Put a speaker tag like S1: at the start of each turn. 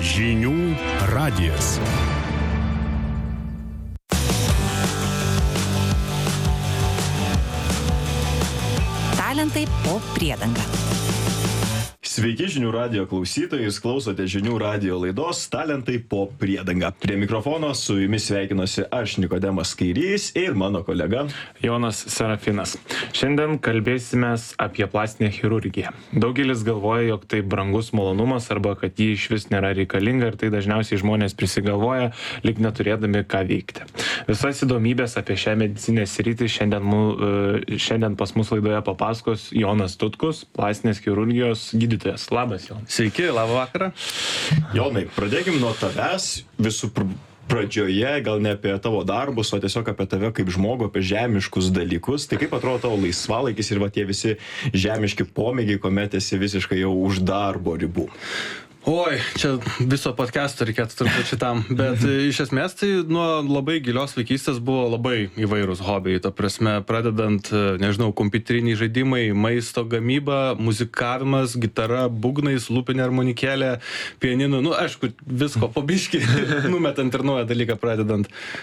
S1: Žinių radijas.
S2: Talentai po priedanga.
S3: Sveiki žinių radijo klausytojai, jūs klausote žinių radijo laidos Talentai po priedanga. Prie mikrofono su jumis sveikinuosi aš Nikodemas Kairys ir mano kolega
S4: Jonas Serafinas. Šiandien kalbėsime apie plastinę chirurgiją. Daugelis galvoja, jog tai brangus malonumas arba kad ji iš vis nėra reikalinga ir tai dažniausiai žmonės prisigalvoja, lyg neturėdami ką veikti. Visas įdomybės apie šią medicinę sritį šiandien pas mus laidoje papasakos Jonas Tutkus, plastinės chirurgijos gydytojas. Labas, Jonas.
S5: Sveiki, labą vakarą.
S3: Jonai, pradėkim nuo tavęs visų pradžioje, gal ne apie tavo darbus, o tiesiog apie tave kaip žmogų, apie žemiškus dalykus. Tai kaip atrodo tavo laisvalaikis ir va tie visi žemiški pomėgiai, kuomet esi visiškai jau už darbo ribų?
S5: Oi, čia viso podcast'o reikėtų turbūt šitam, bet iš esmės tai nuo labai gilios vaikystės buvo labai įvairūs hobiai, ta prasme, pradedant, nežinau, kompiuteriniai žaidimai, maisto gamyba, muzikavimas, gitara, būgnais, lūpinė armonikėlė, pianinu, aišku, visko po biškį, numetant ir naują dalyką pradedant.